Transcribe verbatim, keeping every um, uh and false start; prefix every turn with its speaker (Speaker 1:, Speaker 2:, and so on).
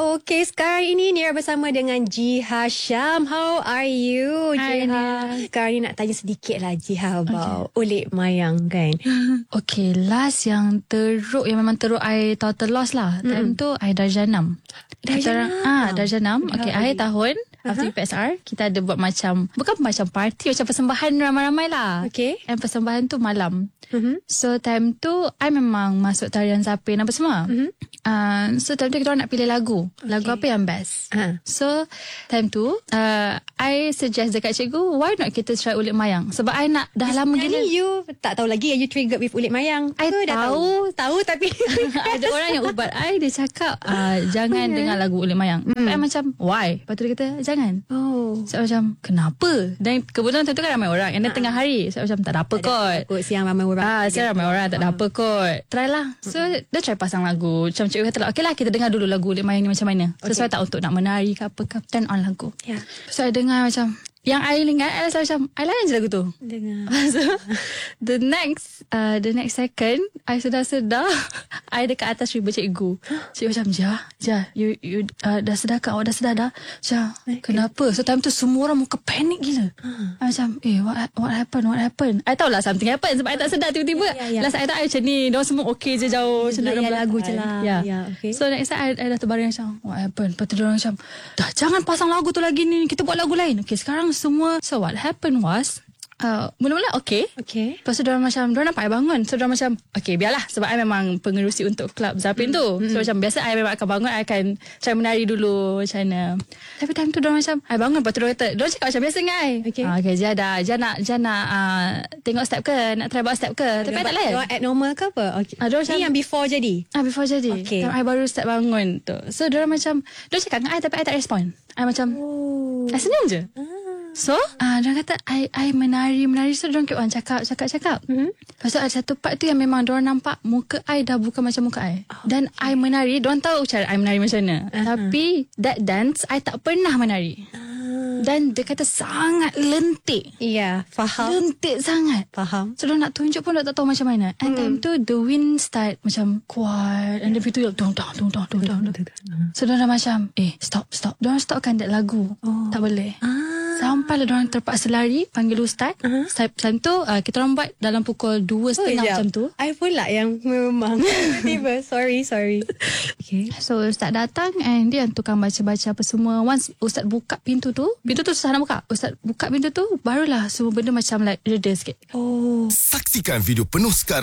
Speaker 1: Okay, sekarang ini Nira bersama dengan Jiha Syam. How are you,
Speaker 2: Hi,
Speaker 1: Jiha?
Speaker 2: Nira.
Speaker 1: Sekarang ni nak tanya sedikit lah, Jiha, about okay. Ulik Mayang kan.
Speaker 2: Okay, last yang teruk, yang memang teruk I total loss lah. Mm-hmm. Time tu I darjah enam.
Speaker 1: Darjah enam?
Speaker 2: Ah, darjah enam. Okay, akhir tahun. After
Speaker 1: Uh-huh.
Speaker 2: P S R, kita ada buat macam, bukan macam party, macam persembahan ramai-ramai lah.
Speaker 1: Okay.
Speaker 2: And persembahan tu malam.
Speaker 1: Mm-hmm.
Speaker 2: So time tu I memang masuk tarian Zapin apa semua. Mm-hmm. uh, So time tu kita orang nak pilih lagu. Lagu
Speaker 1: Okay.
Speaker 2: apa yang best.
Speaker 1: Uh-huh.
Speaker 2: So time tu uh, I suggest dekat cikgu, why not kita try Ulik Mayang. Sebab I nak dah lama gila.
Speaker 1: Ni you tak tahu lagi you triggered with Ulik Mayang.
Speaker 2: I
Speaker 1: Ke dah
Speaker 2: tahu.
Speaker 1: Tahu tapi
Speaker 2: Ada orang yang ubat I, dia cakap uh, jangan dengar lagu Ulik Mayang. mm. I macam why? Lepas tu dia kata jangan.
Speaker 1: Oh.
Speaker 2: Saya macam kenapa? Dan kebetulan tentu kan ramai orang, and then tengah hari. Saya macam tak ada apa kot.
Speaker 1: Takut siang ramai orang.
Speaker 2: Ah, saya ramai orang, tak ada apa kot. Try lah. So dia try pasang lagu. Macam cikgu kata lah, okay lah kita dengar dulu lagu Ulik Mayang ni macam mana. Sesuai okay. tak untuk nak menari ke apa ke. Turn on lagu.
Speaker 1: Ya.
Speaker 2: So I dengar macam, yang I ingat I rasa macam I layan je lagu tu.
Speaker 1: Dengar.
Speaker 2: So the next uh, The next second I sedar-sedar I dekat atas riba cikgu. Cikgu macam, Jah Jah You, you uh, dah sedar kan? Awak dah sedar dah? Jah okay. Kenapa? So time tu semua orang muka panik gila. uh. I macam Eh what what happened What happened I tahu lah something happened. Sebab I tak sedar tiba-tiba. yeah, yeah, yeah. Last I tak I macam ni, diorang semua okay je jauh. Macam
Speaker 1: layan lagu je lah.
Speaker 2: yeah.
Speaker 1: yeah, okay.
Speaker 2: So next time I, I dah terbaring macam what happened. Lepas tu diorang macam, dah jangan pasang lagu tu lagi ni, kita buat lagu lain. Okay sekarang semua. So what happened was Uh, mula-mula okay.
Speaker 1: Okay.
Speaker 2: Lepas tu diorang macam, diorang nampak I bangun. So diorang macam, okay biarlah. Sebab I memang pengerusi untuk klub Zapin mm. tu. So mm. macam biasa I memang akan bangun, I akan try menari dulu macam mana. Tapi time tu diorang macam, I bangun. Lepas tu diorang kata, diorang cakap macam biasa dengan I. Okay, uh, okay Jia dah Jia nak, Jia nak uh, tengok step ke, nak try buat step ke. Tapi I tak layan.
Speaker 1: Diorang abnormal ke apa? Okay.
Speaker 2: uh, Ni
Speaker 1: macam, yang before jadi?
Speaker 2: Ah, before jadi.
Speaker 1: Okay.
Speaker 2: Time I baru start bangun tu. So diorang macam, diorang cakap dengan I tapi I tak respond. I macam oh. I senyum je. ah. So uh, diorang kata I, I menari Menari. So diorang keep on cakap Cakap cakap mm-hmm. Lepas tu ada satu part tu yang memang diorang nampak muka I dah bukan macam muka I. oh, Dan okay. I menari, diorang tahu cara I menari macam mana. uh-huh. Tapi that dance I tak pernah menari. uh. Dan dia kata sangat lentik.
Speaker 1: Ya, yeah, faham.
Speaker 2: Lentik sangat.
Speaker 1: Faham.
Speaker 2: So diorang nak tunjuk pun diorang tak tahu macam mana. And mm. time tu the wind start macam kuat. And the beat tu dong dong dong dong dong dong. So diorang macam eh stop stop. Diorang stopkan that lagu. oh. Tak boleh. ah. Sampailah diorang terpaksa lari, panggil ustaz. uh-huh. Macam tu uh, kita orang buat dalam pukul dua setengah oh, macam tu.
Speaker 1: I pula yang memang tiba-tiba. Sorry sorry. Okay.
Speaker 2: So ustaz datang and dia yang tukang baca-baca apa semua. Once ustaz buka pintu tu, pintu tu susah nak buka. Ustaz buka pintu tu, barulah semua benda macam like reda sikit.
Speaker 1: Oh.
Speaker 3: Saksikan video penuh sekarang